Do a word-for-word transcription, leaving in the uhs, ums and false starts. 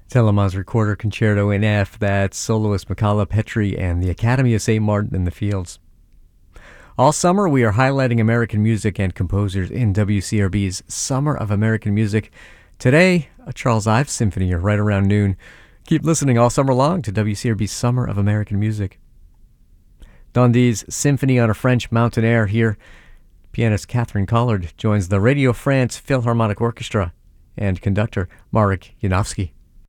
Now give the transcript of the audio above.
Teleman's Recorder Concerto in F, that's soloist Michala Petri and the Academy of Saint Martin in the Fields. All summer, we are highlighting American music and composers in W C R B's Summer of American Music. Today, a Charles Ives Symphony, right around noon. Keep listening all summer long to W C R B's Summer of American Music. Dundee's Symphony on a French Mountain Air here. Pianist Catherine Collard joins the Radio France Philharmonic Orchestra and conductor Marek Janowski.